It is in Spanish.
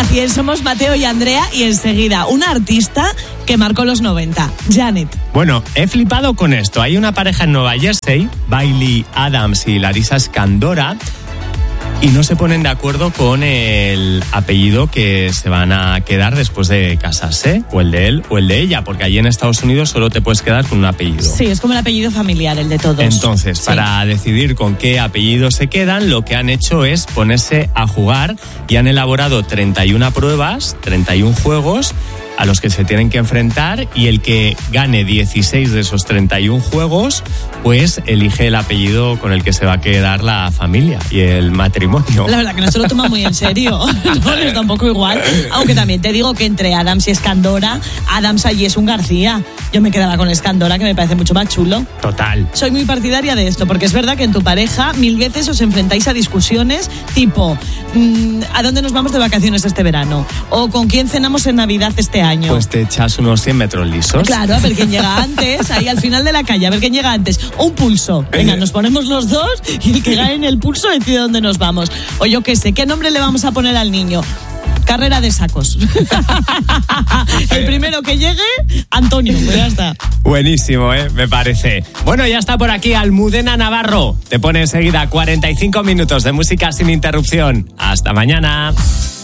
100 somos Mateo y Andrea y enseguida una artista que marcó los 90, Janet. Bueno, he flipado con esto. Hay una pareja en Nueva Jersey, Bailey Adams y Larissa Scandora, y no se ponen de acuerdo con el apellido que se van a quedar después de casarse, o el de él o el de ella, porque allí en Estados Unidos solo te puedes quedar con un apellido. Sí, es como el apellido familiar, el de todos. Entonces, sí, para decidir con qué apellido se quedan, lo que han hecho es ponerse a jugar y han elaborado 31 pruebas, 31 juegos a los que se tienen que enfrentar, y el que gane 16 de esos 31 juegos, pues elige el apellido con el que se va a quedar la familia y el matrimonio. La verdad que no se lo toma muy en serio, no les da un poco igual, aunque también te digo que entre Adams y Scandora, Adams allí es un García. Yo me quedaba con Scandora, que me parece mucho más chulo. Total. Soy muy partidaria de esto, porque es verdad que en tu pareja 1000 veces os enfrentáis a discusiones tipo ¿a dónde nos vamos de vacaciones este verano? O ¿con quién cenamos en Navidad este año? Pues te echas unos 100 metros lisos. Claro, a ver quién llega antes, ahí al final de la calle, a ver quién llega antes. O un pulso. Venga, nos ponemos los dos y el que gane en el pulso decide dónde nos vamos. O yo qué sé, ¿qué nombre le vamos a poner al niño? Carrera de sacos. El primero que llegue, Antonio, pues ya está. Buenísimo, me parece. Bueno, ya está por aquí Almudena Navarro. Te pone enseguida 45 minutos de música sin interrupción. Hasta mañana.